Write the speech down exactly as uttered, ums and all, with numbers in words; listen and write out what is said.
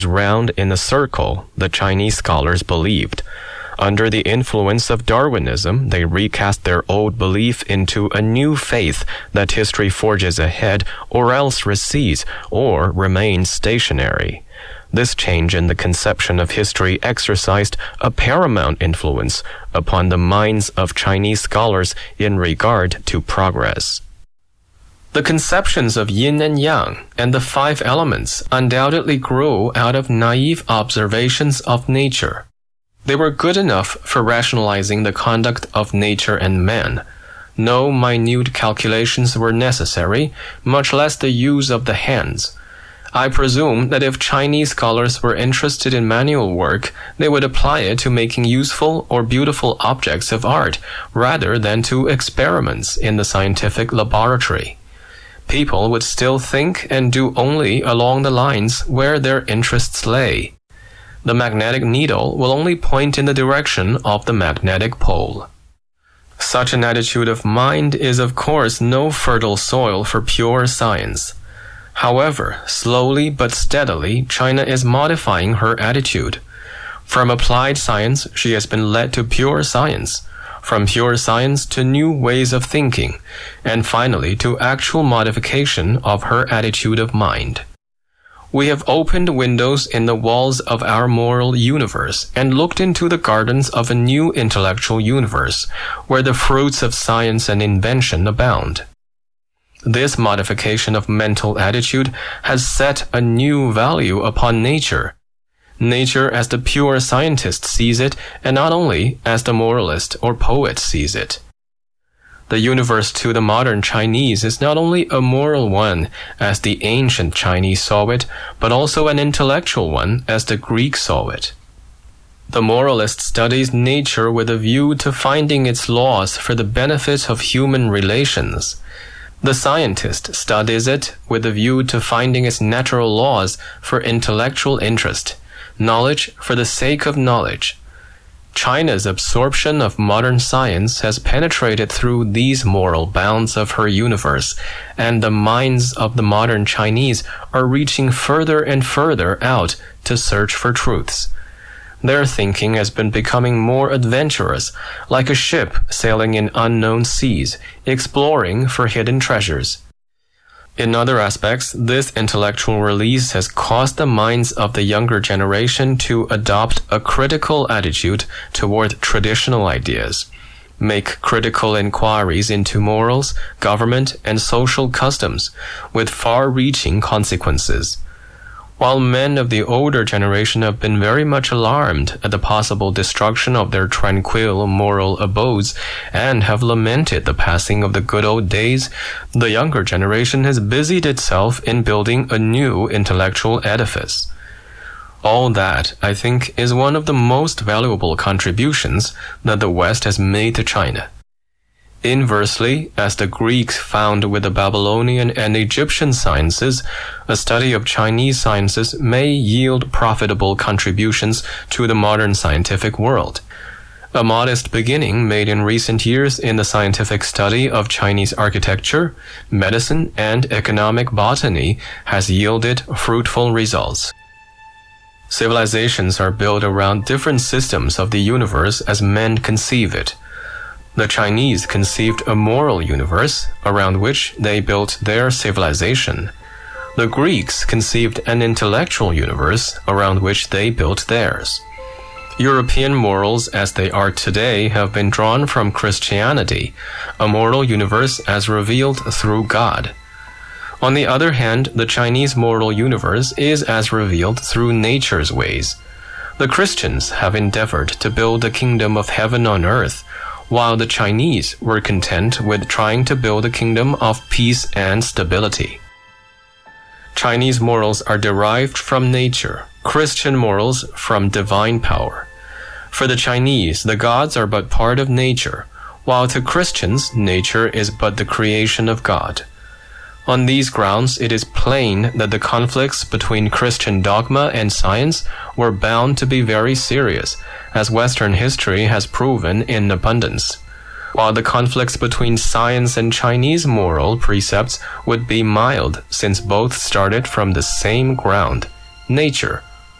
round in a circle, the Chinese scholars believed. Under the influence of Darwinism, they recast their old belief into a new faith that history forges ahead or else recedes or remains stationary. This change in the conception of history exercised a paramount influence upon the minds of Chinese scholars in regard to progress. The conceptions of yin and yang and the five elements undoubtedly grew out of naive observations of nature. They were good enough for rationalizing the conduct of nature and man. No minute calculations were necessary, much less the use of the hands. I presume that if Chinese scholars were interested in manual work, they would apply it to making useful or beautiful objects of art rather than to experiments in the scientific laboratory. People would still think and do only along the lines where their interests lay. The magnetic needle will only point in the direction of the magnetic pole. Such an attitude of mind is of course no fertile soil for pure science. However, slowly but steadily, China is modifying her attitude. From applied science, she has been led to pure science, from pure science to new ways of thinking, and finally to actual modification of her attitude of mind. We have opened windows in the walls of our moral universe and looked into the gardens of a new intellectual universe, where the fruits of science and invention abound. This modification of mental attitude has set a new value upon nature. Nature as the pure scientist sees it, and not only as the moralist or poet sees it. The universe to the modern Chinese is not only a moral one, as the ancient Chinese saw it, but also an intellectual one, as the Greeks saw it. The moralist studies nature with a view to finding its laws for the benefit of human relations. The scientist studies it with a view to finding its natural laws for intellectual interest, knowledge for the sake of knowledge. China's absorption of modern science has penetrated through these moral bounds of her universe, and the minds of the modern Chinese are reaching further and further out to search for truths. Their thinking has been becoming more adventurous, like a ship sailing in unknown seas, exploring for hidden treasures. In other aspects, this intellectual release has caused the minds of the younger generation to adopt a critical attitude toward traditional ideas, make critical inquiries into morals, government, and social customs, with far-reaching consequences. While men of the older generation have been very much alarmed at the possible destruction of their tranquil moral abodes and have lamented the passing of the good old days, the younger generation has busied itself in building a new intellectual edifice. All that, I think, is one of the most valuable contributions that the West has made to China. Inversely, as the Greeks found with the Babylonian and Egyptian sciences, a study of Chinese sciences may yield profitable contributions to the modern scientific world. A modest beginning made in recent years in the scientific study of Chinese architecture, medicine, and economic botany has yielded fruitful results. Civilizations are built around different systems of the universe as men conceive it. The Chinese conceived a moral universe around which they built their civilization. The Greeks conceived an intellectual universe around which they built theirs. European morals as they are today have been drawn from Christianity, a moral universe as revealed through God. On the other hand, the Chinese moral universe is as revealed through nature's ways. The Christians have endeavored to build the kingdom of heaven on earth, while the Chinese were content with trying to build a kingdom of peace and stability. Chinese morals are derived from nature, Christian morals from divine power. For the Chinese, the gods are but part of nature, while to Christians, nature is but the creation of God. On these grounds, it is plain that the conflicts between Christian dogma and science were bound to be very serious, as Western history has proven in abundance, while the conflicts between science and Chinese moral precepts would be mild, since both started from the same ground, nature,